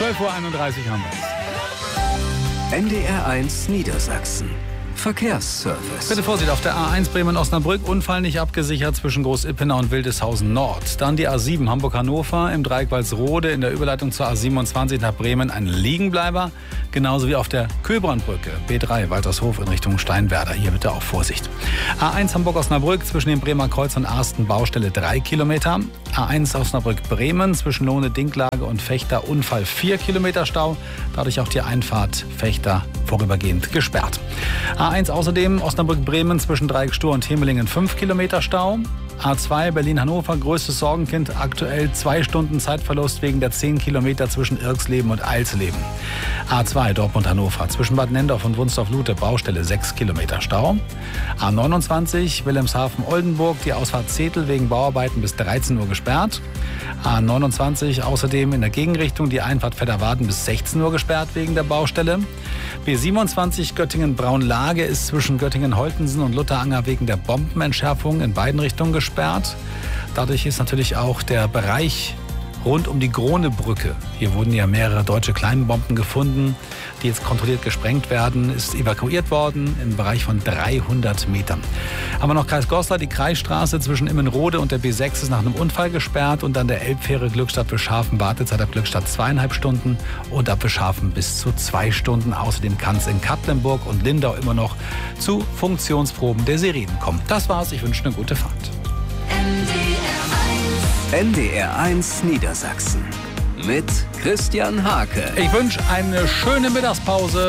12:31 Uhr haben wir es. NDR1 Niedersachsen. Verkehrsservice. Bitte Vorsicht, auf der A1 Bremen-Osnabrück, Unfall nicht abgesichert zwischen Groß-Ippenau und Wildeshausen Nord. Dann die A7 Hamburg-Hannover im Dreieck Walsrode in der Überleitung zur A27 nach Bremen ein Liegenbleiber. Genauso wie auf der Köbrandbrücke, B3 Waltershof in Richtung Steinwerder. Hier bitte auch Vorsicht. A1 Hamburg-Osnabrück zwischen dem Bremer Kreuz und Arsten Baustelle 3 Kilometer. A1 Osnabrück-Bremen zwischen Lohne-Dinklage und Fechter Unfall 4 Kilometer Stau. Dadurch auch die Einfahrt Fechter vorübergehend gesperrt. A1 außerdem Osnabrück-Bremen zwischen Dreieck-Stur und Hemelingen 5 Kilometer Stau. A2 Berlin-Hannover, größtes Sorgenkind, aktuell 2 Stunden Zeitverlust wegen der 10 Kilometer zwischen Irksleben und Eilsleben. A2 Dortmund-Hannover, zwischen Bad Nendorf und Wunstorf-Lute, Baustelle 6 Kilometer Stau. A29 Wilhelmshaven-Oldenburg, die Ausfahrt Zetel wegen Bauarbeiten bis 13 Uhr gesperrt. A29 außerdem in der Gegenrichtung die Einfahrt Vetterwarden bis 16 Uhr gesperrt wegen der Baustelle. B27 Göttingen-Braunlage ist zwischen Göttingen-Holtensen und Lutteranger wegen der Bombenentschärfung in beiden Richtungen gesperrt. Dadurch ist natürlich auch der Bereich rund um die Gronebrücke, hier wurden ja mehrere deutsche Kleinbomben gefunden, die jetzt kontrolliert gesprengt werden, ist evakuiert worden im Bereich von 300 Metern. Haben wir noch Kreis Goslar, die Kreisstraße zwischen Immenrode und der B6 ist nach einem Unfall gesperrt und dann der Elbfähre Glückstadt-Wischhafen, Wartezeit ab Glückstadt 2,5 Stunden und ab Wischhafen bis zu 2 Stunden. Außerdem kann es in Katlenburg und Lindau immer noch zu Funktionsproben der Sirenen kommen. Das war's, ich wünsche eine gute Fahrt. NDR1 Niedersachsen mit Christian Hake. Ich wünsche eine schöne Mittagspause.